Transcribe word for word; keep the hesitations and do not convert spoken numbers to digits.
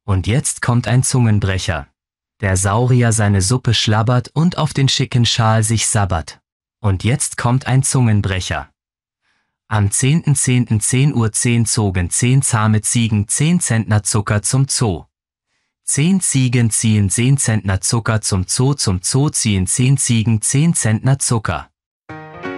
Und jetzt kommt ein Zungenbrecher. Der Saurier seine Suppe schlabbert und auf den schicken Schal sich sabbert. Und jetzt kommt ein Zungenbrecher. Am zehnten zehnten zehn Uhr zehn zogen zehn zahme Ziegen zehn Zentner Zucker zum Zoo. Zehn Ziegen ziehen zehn Zentner Zucker zum Zoo, zum Zoo ziehen zehn Ziegen zehn Zentner Zucker.